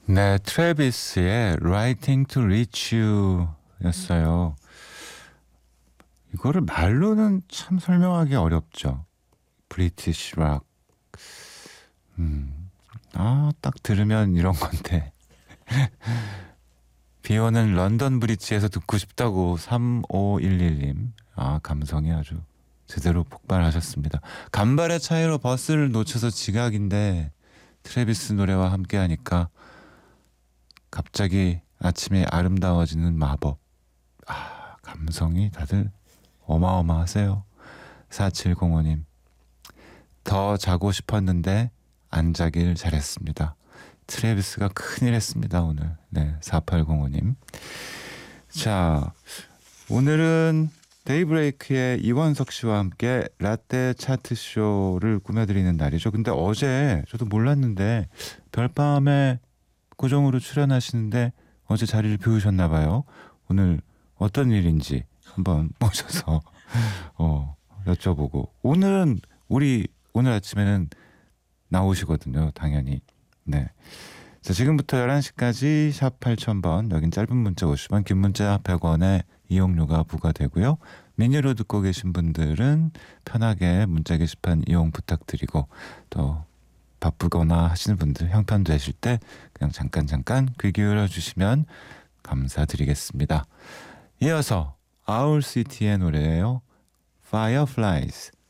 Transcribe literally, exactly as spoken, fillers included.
네, 트래비스의 Writing to Reach You 였어요. 이거를 말로는 참 설명하기 어렵죠. 브리티시 락. 음, 아, 딱 들으면 이런 건데. 비 오는 런던 브릿지에서 듣고 싶다고 삼오일일 님. 아, 감성이 아주 제대로 폭발하셨습니다. 간발의 차이로 버스를 놓쳐서 지각인데 트래비스 노래와 함께 하니까 갑자기 아침에 아름다워지는 마법. 아, 감성이 다들 어마어마하세요. 사칠공오 님. 더 자고 싶었는데 안 자길 잘했습니다. 트래비스가 큰일 했습니다 오늘. 네, 사팔공오 님. 자, 오늘은 데이브레이크의 이원석 씨와 함께 라떼 차트쇼를 꾸며드리는 날이죠. 근데 어제 저도 몰랐는데 별밤에 고정으로 출연하시는데 어제 자리를 비우셨나 봐요. 오늘 어떤 일인지 한번 모셔서 어, 여쭤보고. 오늘은 우리 오늘 아침에는 나오시거든요. 당연히. 네. 자, 지금부터 열한 시까지 샵 팔천 번, 여긴 짧은 문자 오십 원, 긴 문자 백 원에 이용료가 부과되고요. 미니로 듣고 계신 분들은 편하게 문자 게시판 이용 부탁드리고, 또 바쁘거나 하시는 분들 형편 되실 때 그냥 잠깐 잠깐 귀 기울여 주시면 감사드리겠습니다. 이어서 아울시티의 노래예요. Fireflies.